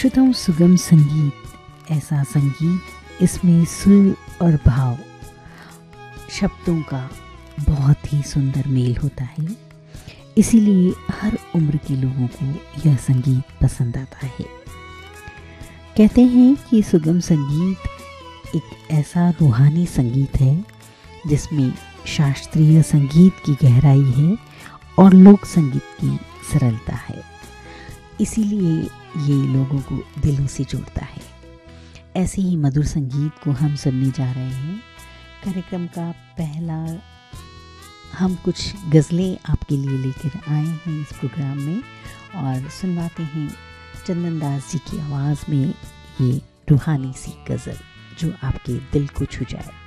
श्रोताओं, सुगम संगीत ऐसा संगीत, इसमें सुर और भाव शब्दों का बहुत ही सुंदर मेल होता है। इसीलिए हर उम्र के लोगों को यह संगीत पसंद आता है। कहते हैं कि सुगम संगीत एक ऐसा रूहानी संगीत है जिसमें शास्त्रीय संगीत की गहराई है और लोक संगीत की सरलता है। इसीलिए ये लोगों को दिलों से जोड़ता है। ऐसे ही मधुर संगीत को हम सुनने जा रहे हैं। कार्यक्रम का पहला हम कुछ गज़लें आपके लिए लेकर आए हैं इस प्रोग्राम में और सुनवाते हैं चंदन दास जी की आवाज़ में ये रूहानी सी गज़ल जो आपके दिल को छू जाए।